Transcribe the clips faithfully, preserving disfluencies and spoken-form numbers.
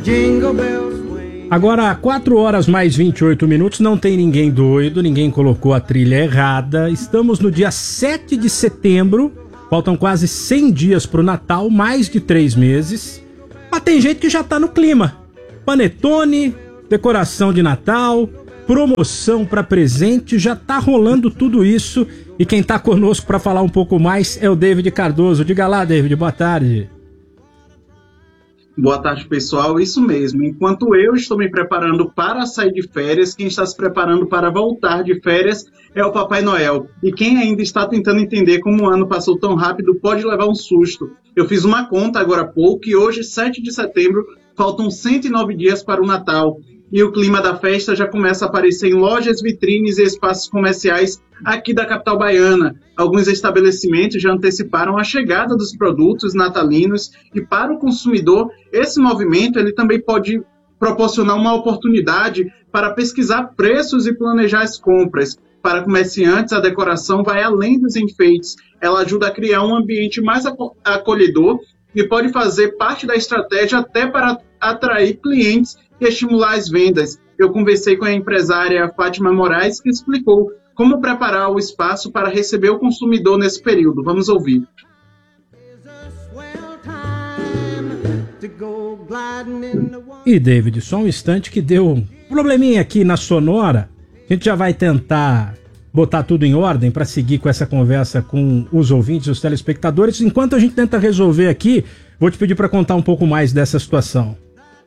Jingle bells. Agora, quatro horas mais vinte e oito minutos, não tem ninguém doido, ninguém colocou a trilha errada. Estamos no dia sete de setembro, faltam quase cem dias pro Natal, mais de três meses. Mas tem gente que já tá no clima. Panetone, decoração de Natal, promoção para presente, já tá rolando tudo isso. E quem tá conosco para falar um pouco mais é o David Cardoso. Diga lá, David, boa tarde. Boa tarde, pessoal. Isso mesmo. Enquanto eu estou me preparando para sair de férias, quem está se preparando para voltar de férias é o Papai Noel. E quem ainda está tentando entender como o ano passou tão rápido pode levar um susto. Eu fiz uma conta agora há pouco e hoje, sete de setembro, faltam cento e nove dias para o Natal. E o clima da festa já começa a aparecer em lojas, vitrines e espaços comerciais aqui da capital baiana. Alguns estabelecimentos já anteciparam a chegada dos produtos natalinos e para o consumidor, esse movimento ele também pode proporcionar uma oportunidade para pesquisar preços e planejar as compras. Para comerciantes, a decoração vai além dos enfeites. Ela ajuda a criar um ambiente mais acolhedor e pode fazer parte da estratégia até para atrair clientes e estimular as vendas. Eu conversei com a empresária Fátima Moraes, que explicou como preparar o espaço para receber o consumidor nesse período. Vamos ouvir. E David, só um instante que deu um probleminha aqui na sonora. A gente já vai tentar botar tudo em ordem para seguir com essa conversa com os ouvintes, os telespectadores. Enquanto a gente tenta resolver aqui, vou te pedir para contar um pouco mais dessa situação.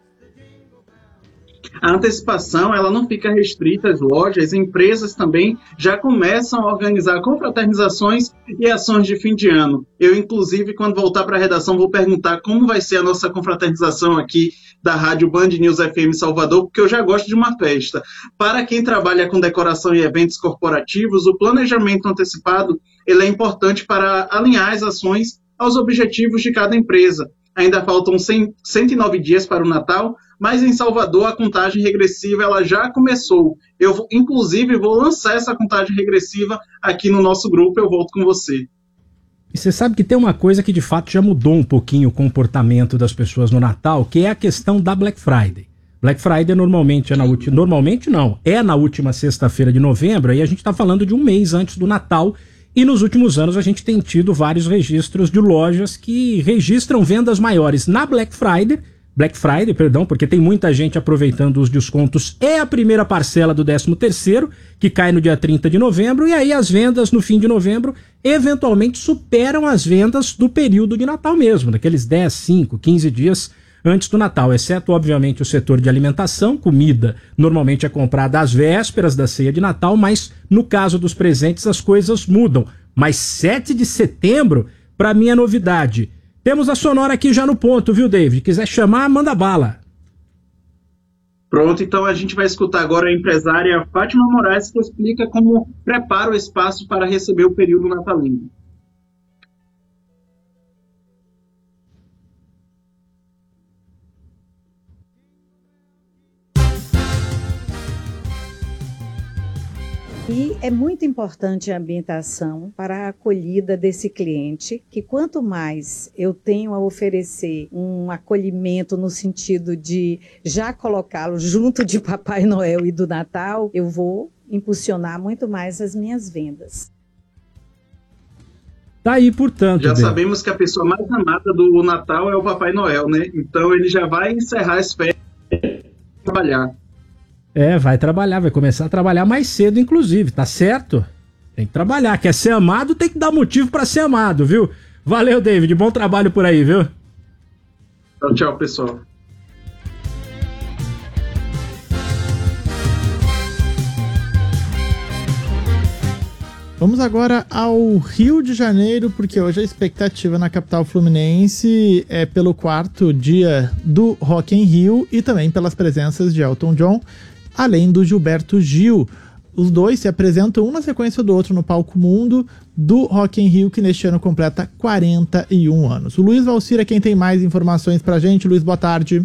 A antecipação ela não fica restrita às lojas, empresas também já começam a organizar confraternizações e ações de fim de ano. Eu, inclusive, quando voltar para a redação, vou perguntar como vai ser a nossa confraternização aqui da Rádio Band News F M Salvador, porque eu já gosto de uma festa. Para quem trabalha com decoração e eventos corporativos, o planejamento antecipado ele é importante para alinhar as ações aos objetivos de cada empresa. Ainda faltam cem, cento e nove dias para o Natal, mas em Salvador a contagem regressiva ela já começou. Eu, inclusive, vou lançar essa contagem regressiva aqui no nosso grupo. Eu volto com você. E você sabe que tem uma coisa que de fato já mudou um pouquinho o comportamento das pessoas no Natal, que é a questão da Black Friday. Black Friday normalmente é na última... Normalmente não, é na última sexta-feira de novembro, e a gente está falando de um mês antes do Natal. E nos últimos anos a gente tem tido vários registros de lojas que registram vendas maiores na Black Friday, Black Friday, perdão, porque tem muita gente aproveitando os descontos. É a primeira parcela do décimo terceiro, que cai no dia trinta de novembro, e aí as vendas no fim de novembro eventualmente superam as vendas do período de Natal mesmo, daqueles dez, cinco, quinze dias antes do Natal, exceto, obviamente, o setor de alimentação. Comida normalmente é comprada às vésperas da ceia de Natal, mas no caso dos presentes as coisas mudam. Mas sete de setembro, para mim, é novidade. Temos a sonora aqui já no ponto, viu, David? Quiser chamar, manda bala. Pronto, então a gente vai escutar agora a empresária Fátima Moraes, que explica como prepara o espaço para receber o período natalino. E é muito importante a ambientação para a acolhida desse cliente, que quanto mais eu tenho a oferecer um acolhimento no sentido de já colocá-lo junto de Papai Noel e do Natal, eu vou impulsionar muito mais as minhas vendas. Tá aí, portanto. Já Deus. Sabemos que a pessoa mais amada do Natal é o Papai Noel, né? Então ele já vai encerrar as férias e trabalhar. É, vai trabalhar, vai começar a trabalhar mais cedo, inclusive, tá certo? Tem que trabalhar, quer ser amado, tem que dar motivo pra ser amado, viu? Valeu, David, bom trabalho por aí, viu? Tchau, tchau, pessoal. Vamos agora ao Rio de Janeiro, porque hoje a expectativa na capital fluminense é pelo quarto dia do Rock in Rio e também pelas presenças de Elton John, além do Gilberto Gil. Os dois se apresentam um na sequência do outro no palco mundo do Rock in Rio, que neste ano completa quarenta e um anos. O Luiz Valcir é quem tem mais informações pra gente. Luiz, boa tarde.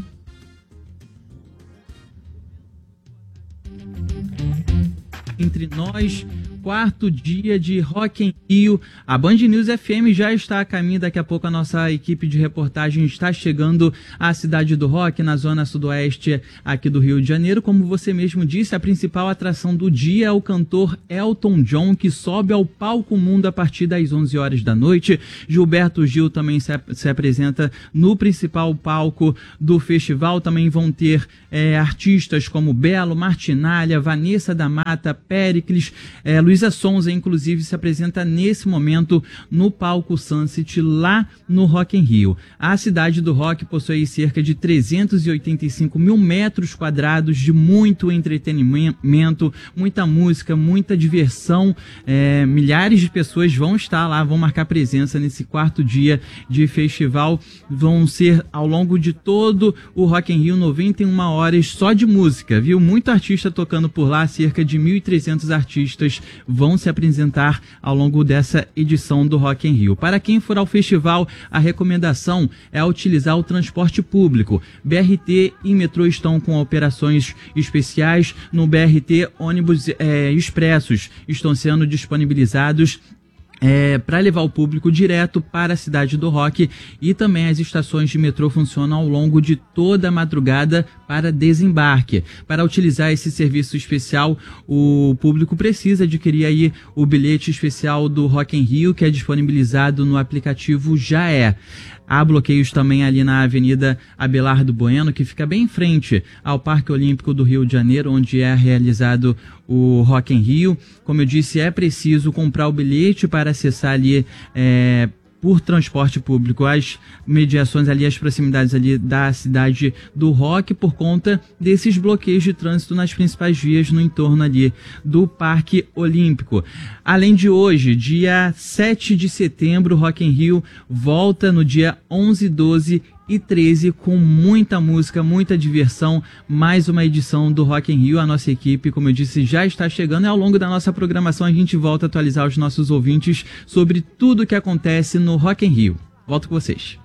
Entre nós, quarto dia de Rock in Rio. A Band News F M já está a caminho, daqui a pouco a nossa equipe de reportagem está chegando à cidade do rock, na zona sudoeste aqui do Rio de Janeiro. Como você mesmo disse, a principal atração do dia é o cantor Elton John, que sobe ao palco Mundo a partir das onze horas da noite. Gilberto Gil também se, se apresenta no principal palco do festival. Também vão ter é, artistas como Belo, Martinalha, Vanessa da Mata, Péricles, é, Luísa Sonza, inclusive, se apresenta nesse momento no palco Sunset, lá no Rock in Rio. A cidade do rock possui cerca de trezentos e oitenta e cinco mil metros quadrados de muito entretenimento, muita música, muita diversão. É, milhares de pessoas vão estar lá, vão marcar presença nesse quarto dia de festival. Vão ser, ao longo de todo o Rock in Rio, noventa e uma horas só de música, viu? Muito artista tocando por lá, cerca de mil e trezentos artistas vão se apresentar ao longo dessa edição do Rock in Rio. Para quem for ao festival, a recomendação é utilizar o transporte público. B R T e metrô estão com operações especiais. No B R T, ônibus é, expressos estão sendo disponibilizados É, para levar o público direto para a cidade do rock, e também as estações de metrô funcionam ao longo de toda a madrugada para desembarque. Para utilizar esse serviço especial, o público precisa adquirir aí o bilhete especial do Rock in Rio, que é disponibilizado no aplicativo Já É. Há bloqueios também ali na Avenida Abelardo Bueno, que fica bem em frente ao Parque Olímpico do Rio de Janeiro, onde é realizado o Rock in Rio. Como eu disse, é preciso comprar o bilhete para acessar ali é, por transporte público as mediações ali, as proximidades ali da cidade do rock, por conta desses bloqueios de trânsito nas principais vias no entorno ali do Parque Olímpico. Além de hoje, dia sete de setembro, o Rock in Rio volta no dia onze, doze e treze com muita música, muita diversão. Mais uma edição do Rock in Rio. A nossa equipe, como eu disse, já está chegando, e ao longo da nossa programação a gente volta a atualizar os nossos ouvintes sobre tudo o que acontece no Rock in Rio. Volto com vocês.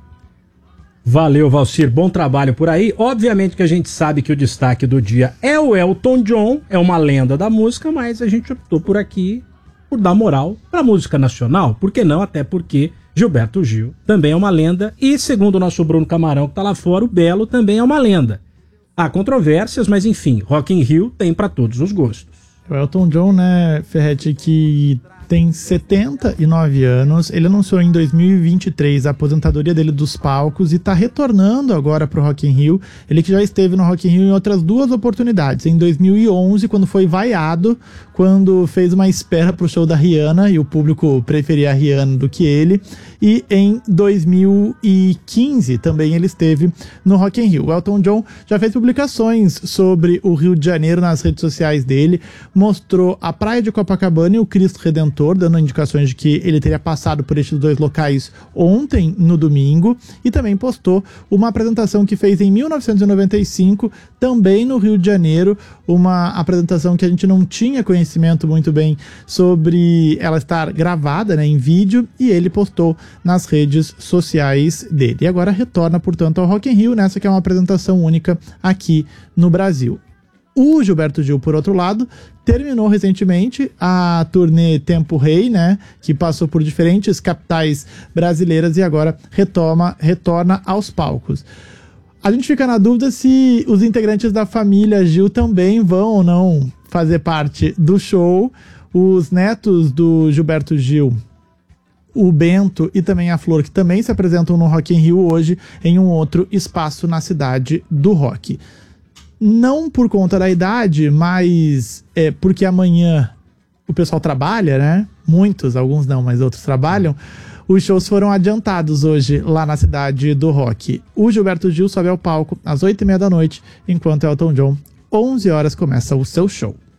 Valeu, Valcir, bom trabalho por aí. Obviamente que a gente sabe que o destaque do dia é o Elton John, é uma lenda da música, mas a gente optou por aqui por dar moral para a música nacional. Por que não? Até porque Gilberto Gil também é uma lenda, e segundo o nosso Bruno Camarão, que tá lá fora, o Belo também é uma lenda. Há controvérsias, mas enfim, Rock in Rio tem para todos os gostos. O Elton John, né, Ferretti, que tem setenta e nove anos, ele anunciou em dois mil e vinte e três a aposentadoria dele dos palcos e está retornando agora para o Rock in Rio. Ele que já esteve no Rock in Rio em outras duas oportunidades, em dois mil e onze, quando foi vaiado, quando fez uma espera para o show da Rihanna e o público preferia a Rihanna do que ele, e em dois mil e quinze também ele esteve no Rock in Rio. O Elton John já fez publicações sobre o Rio de Janeiro nas redes sociais dele, mostrou a praia de Copacabana e o Cristo Redentor, dando indicações de que ele teria passado por estes dois locais ontem, no domingo, e também postou uma apresentação que fez em mil novecentos e noventa e cinco, também no Rio de Janeiro, uma apresentação que a gente não tinha conhecimento muito bem sobre ela estar gravada, né, em vídeo, e ele postou nas redes sociais dele. E agora retorna, portanto, ao Rock in Rio, nessa que é uma apresentação única aqui no Brasil. O Gilberto Gil, por outro lado, terminou recentemente a turnê Tempo Rei, né, que passou por diferentes capitais brasileiras e agora retoma, retorna aos palcos. A gente fica na dúvida se os integrantes da família Gil também vão ou não fazer parte do show. Os netos do Gilberto Gil, o Bento e também a Flor, que também se apresentam no Rock in Rio hoje em um outro espaço na cidade do rock. Não por conta da idade, mas é porque amanhã o pessoal trabalha, né? Muitos, alguns não, mas outros trabalham. Os shows foram adiantados hoje lá na cidade do rock. O Gilberto Gil sobe ao palco às oito e meia da noite, enquanto Elton John, onze horas, começa o seu show.